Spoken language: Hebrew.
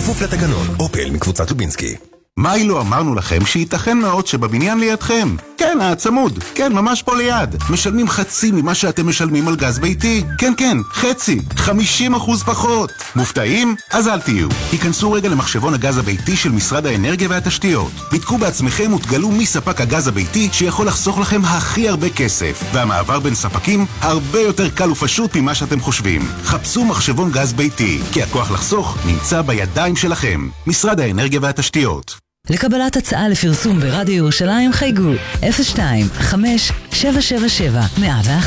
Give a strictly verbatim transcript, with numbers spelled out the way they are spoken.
כפוף לתקנון. אופל מקבוצת לובינסקי. מה אילו אמרנו לכם שייתכן מאוד שבבניין לידכם? כן, הצמוד. כן, ממש פה ליד. משלמים חצי ממה שאתם משלמים על גז ביתי. כן, כן, חצי. חמישים אחוז פחות. מופתעים? אז אל תהיו. היכנסו רגע למחשבון הגז הביתי של משרד האנרגיה והתשתיות. בדקו בעצמכם ותגלו מי ספק הגז הביתי שיכול לחסוך לכם הכי הרבה כסף. והמעבר בין ספקים הרבה יותר קל ופשוט ממה שאתם חושבים. חפשו מחשבון גז ביתי, כי הכוח לחסוך נמצא בידיים שלכם. משרד האנרגיה והתשתיות. לקבלת הצעה לפרסום ברדיו ירושלים חייגו אפס שתיים חמש שבע שבע שבע מאה ואחת.